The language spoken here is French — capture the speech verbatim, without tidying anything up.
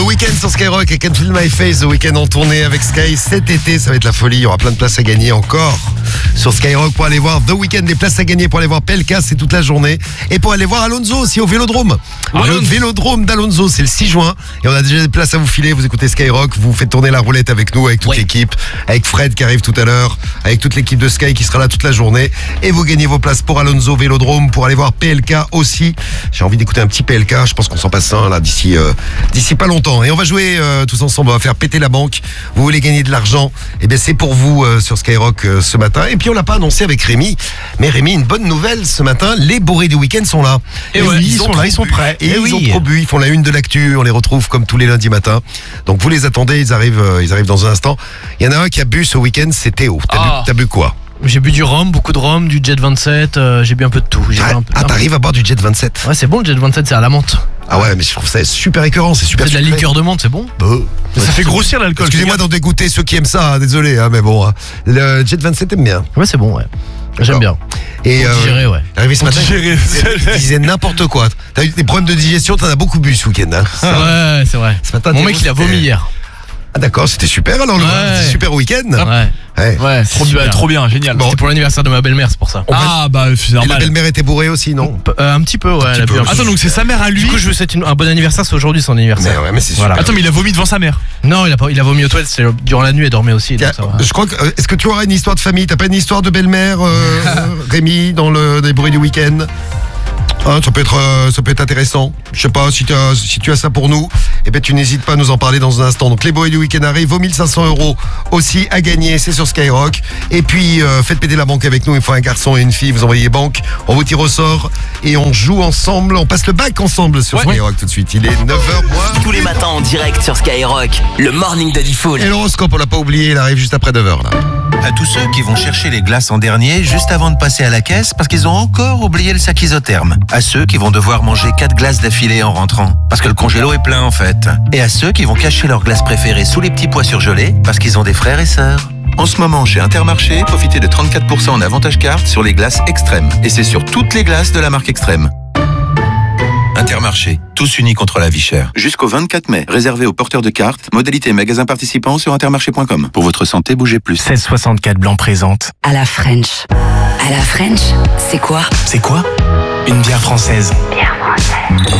Weeknd sur Skyrock et Can't Feel My Face. The Weeknd en tournée avec Sky cet été, ça va être la folie. Il y aura plein de places à gagner encore sur Skyrock pour aller voir The Weeknd. Des places à gagner pour aller voir P L K, c'est toute la journée. Et pour aller voir Alonso aussi au Vélodrome. Ah, le Vélodrome d'Alonso, c'est le six juin. Et on a déjà des places à vous filer. Vous écoutez Skyrock, vous faites tourner la roulette avec nous, avec toute ouais. l'équipe, avec Fred qui arrive tout à l'heure, avec toute l'équipe de Sky qui sera là toute la journée. Et vous gagnez vos places pour Alonso Vélodrome, pour aller voir P L K aussi. J'ai envie d'écouter un petit P L K. Je pense qu'on s'en passe un là d'ici euh, d'ici pas longtemps. Et on va jouer euh, tous ensemble. On va faire péter la banque. Vous voulez gagner de l'argent? Eh bien c'est pour vous euh, sur Skyrock euh, ce matin. Et puis on l'a pas annoncé avec Rémi. Mais Rémi, une bonne nouvelle ce matin. Les bourrés du week-end sont là. Et, et ouais, oui, ils, ils sont là, ils sont prêts. Et, et ils oui. ont trop bu. Ils font la une de l'actu. On les retrouve comme tous les lundis matins. Donc vous les attendez. Ils arrivent. Euh, ils arrivent dans un instant. Il y en a un qui a bu ce week-end. C'est Théo. T'as Ah. bu, t'as bu quoi? J'ai bu du rhum, beaucoup de rhum, du Jet vingt-sept, euh, j'ai bu un peu de tout. J'ai Ah, bu un peu, ah, un peu- t'arrives à boire du Jet vingt-sept? Ouais, c'est bon le Jet vingt-sept, c'est à la menthe. Ah ouais, mais je trouve ça super écœurant. C'est super C'est de la sucré. liqueur de menthe, c'est bon. Bah, Ça fait grossir l'alcool. excusez-moi d'en dégoûter ceux qui aiment ça, hein, désolé, hein, mais bon, hein. Le Jet vingt-sept aime bien. Ouais, c'est bon, ouais. J'aime bien. Et Pour digérer, ouais. arrivé ce matin, digérer. il disait n'importe quoi. T'as eu des problèmes de digestion, t'en as beaucoup bu ce week-end. Hein. Ça- Ouais, c'est vrai. Ce matin, Mon Théo, mec, il a c'était- vomi hier. Ah d'accord, c'était super alors, le Ouais. c'était super week-end. Ouais. Ouais. Ouais, Trop super. bien, trop bien, génial. Bon. C'était pour l'anniversaire de ma belle-mère, c'est pour ça. Ah bah c'est Et la normal. belle-mère était bourrée aussi, non? Euh, un petit peu, ouais. elle a petit bu peu. un peu. Attends, donc c'est sa mère à lui. Du coup, je lui souhaite une- un bon anniversaire, c'est aujourd'hui son Mais anniversaire. ouais, mais c'est Voilà. super. Attends, mais il a vomi devant sa mère. Non, il a, pas, il a vomi aux toilettes, c'est durant la nuit, elle dormait aussi. Tiens, Donc ça va. je crois que. euh, Est-ce que tu auras une histoire de famille? T'as pas une histoire de belle-mère, euh, Rémi, dans le dans les bourrés du week-end? Hein, ça peut être, euh, ça peut être intéressant. Je sais pas si tu as, si tu as ça pour nous. Eh ben, tu n'hésites pas à nous en parler dans un instant. Donc, les bourrés du week-end arrivent. Vos mille cinq cents euros aussi à gagner. C'est sur Skyrock. Et puis, euh, faites péter la banque avec nous. Il faut un garçon et une fille. Vous envoyez banque. On vous tire au sort. Et on joue ensemble. On passe le bac ensemble sur Ouais. Skyrock tout de suite. Il est neuf heures moins. Tous les matins en direct sur Skyrock, le morning de Diffoul. Et l'horoscope, on l'a pas oublié. Il arrive juste après neuf heures, là. À tous ceux qui vont chercher les glaces en dernier juste avant de passer à la caisse parce qu'ils ont encore oublié le sac isotherme. À ceux qui vont devoir manger quatre glaces d'affilée en rentrant parce que le congélo est plein en fait. Et à ceux qui vont cacher leurs glaces préférées sous les petits pois surgelés parce qu'ils ont des frères et sœurs. En ce moment, chez Intermarché, profitez de trente-quatre pour cent en avantage carte sur les glaces Extrême. Et c'est sur toutes les glaces de la marque Extrême. Intermarché, tous unis contre la vie chère. Jusqu'au vingt-quatre mai, réservé aux porteurs de cartes, modalité magasin participant sur intermarché point com. Pour votre santé, bougez plus. seize soixante-quatre Blanc présente. À la French. À la French, c'est quoi? C'est quoi? Une bière française.